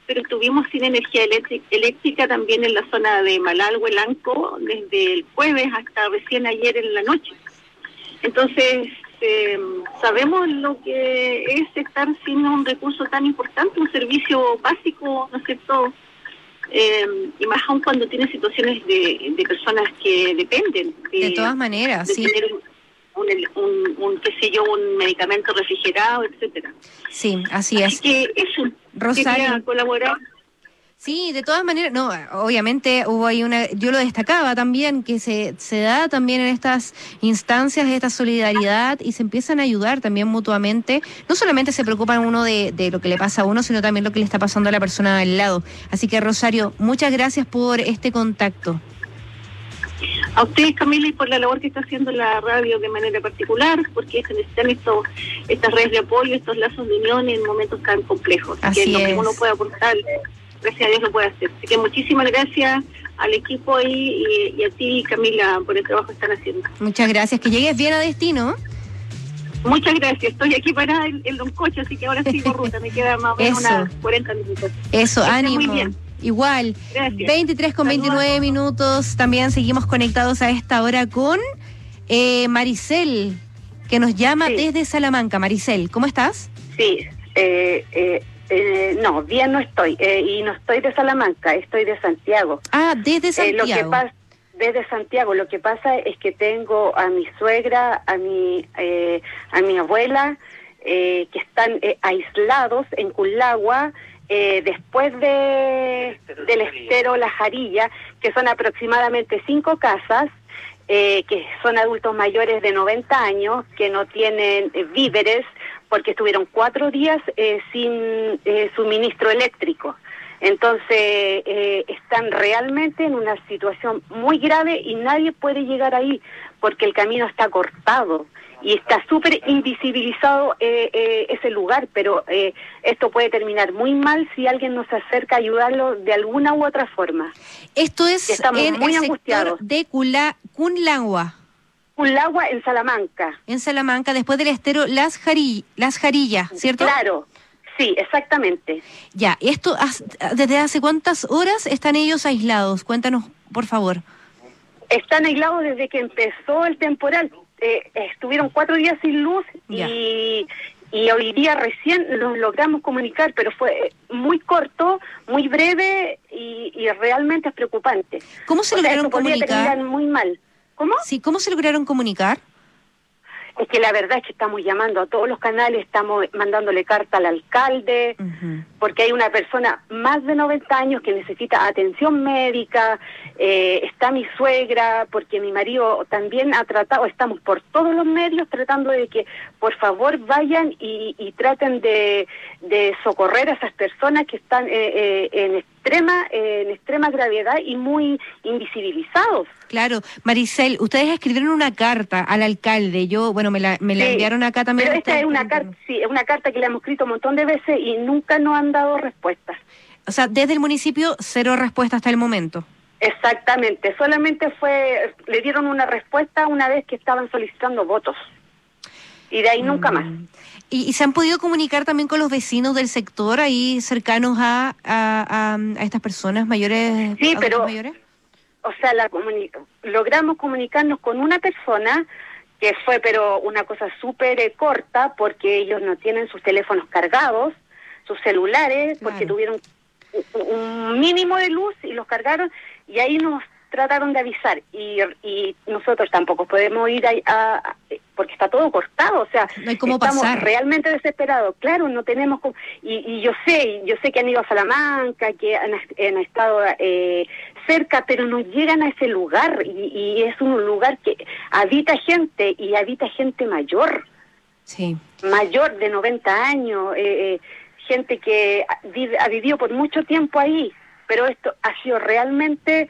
pero estuvimos sin energía eléctrica también en la zona de Malalhue, Lanco, desde el jueves hasta recién ayer en la noche. Entonces, sabemos lo que es estar sin un recurso tan importante, un servicio básico, ¿no es cierto? Y más aún cuando tiene situaciones de personas que dependen de todas maneras, de sí. tener un qué sé yo, un medicamento refrigerado, etcétera. Sí, así es. Así que eso, quería colaborar. Sí, de todas maneras, no, obviamente hubo ahí yo lo destacaba también, que se da también en estas instancias esta solidaridad y se empiezan a ayudar también mutuamente. No solamente se preocupan uno de lo que le pasa a uno, sino también lo que le está pasando a la persona al lado. Así que, Rosario, muchas gracias por este contacto. A ustedes, Camila, y por la labor que está haciendo la radio de manera particular, porque se necesitan estas redes de apoyo, estos lazos de unión en momentos tan complejos. Así que lo es. que uno puede aportar, gracias a Dios lo puede hacer. Así que muchísimas gracias al equipo ahí y a ti, Camila, por el trabajo que están haciendo. Muchas gracias. Que llegues bien a destino. Muchas gracias. Estoy aquí parada en Loncocho, así que ahora sigo ruta. Me queda más o menos unas 40 minutos. Eso, ánimo. Muy bien. Igual, gracias. 23:29 minutos. También seguimos conectados a esta hora con Maricel, que nos llama desde Salamanca. Maricel, ¿cómo estás? Sí, no, bien no estoy. Y no estoy de Salamanca, estoy de Santiago. Ah, desde Santiago. Desde Santiago, lo que pasa es que tengo a mi suegra, a mi abuela, que están aislados en Cullagua, después del estero La Jarilla, que son aproximadamente 5 casas, que son adultos mayores de 90 años, que no tienen víveres, porque estuvieron 4 días sin suministro eléctrico. Entonces, están realmente en una situación muy grave y nadie puede llegar ahí, porque el camino está cortado y está súper invisibilizado ese lugar, pero esto puede terminar muy mal si alguien nos acerca a ayudarlo de alguna u otra forma. Esto es en muy el sector de Cullagua. Cullagua, en Salamanca. En Salamanca, después del estero Las Jarillas, ¿cierto? Claro, sí, exactamente. Ya, esto, ¿desde hace cuántas horas están ellos aislados? Cuéntanos, por favor. Están aislados desde que empezó el temporal. Estuvieron 4 días sin luz y hoy día recién nos logramos comunicar, pero fue muy corto, muy breve y realmente es preocupante. ¿Cómo se lograron comunicar? Podría terminar muy mal. ¿Cómo? Sí, ¿cómo se lograron comunicar? Es que la verdad es que estamos llamando a todos los canales, estamos mandándole carta al alcalde, porque hay una persona más de 90 años que necesita atención médica, está mi suegra, porque mi marido también ha tratado, estamos por todos los medios tratando de que por favor vayan y traten de socorrer a esas personas que están en extrema gravedad y muy invisibilizados. Claro, Maricel, ustedes escribieron una carta al alcalde, me la enviaron acá también. Pero esta es una carta, es una carta que le hemos escrito un montón de veces y nunca nos han dado respuestas. O sea, desde el municipio 0 respuesta hasta el momento. Exactamente, solamente le dieron una respuesta una vez que estaban solicitando votos. Y de ahí nunca más. ¿Y se han podido comunicar también con los vecinos del sector ahí cercanos a estas personas mayores? Sí, pero mayores? O sea, logramos comunicarnos con una persona que fue, pero una cosa súper corta, porque ellos no tienen sus teléfonos cargados, sus celulares, porque tuvieron un mínimo de luz y los cargaron, y ahí nos trataron de avisar, y nosotros tampoco podemos ir porque está todo cortado, o sea, no hay cómo estamos pasar. Realmente desesperados. Claro, no tenemos cómo, y yo sé que han ido a Salamanca, que han estado cerca, pero no llegan a ese lugar, y es un lugar que habita gente mayor. Sí. Mayor de 90 años, gente que ha vivido por mucho tiempo ahí. Pero esto ha sido realmente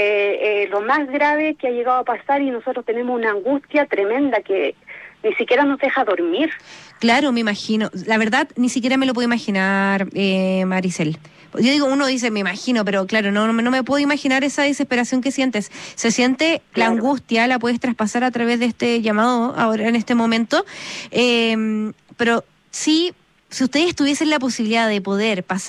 lo más grave que ha llegado a pasar, y nosotros tenemos una angustia tremenda que ni siquiera nos deja dormir. Claro, me imagino. La verdad, ni siquiera me lo puedo imaginar, Maricel. Yo digo, uno dice, me imagino, pero claro, no me puedo imaginar esa desesperación que sientes. Se siente la angustia, la puedes traspasar a través de este llamado ahora en este momento, pero sí, si ustedes tuviesen la posibilidad de poder pasar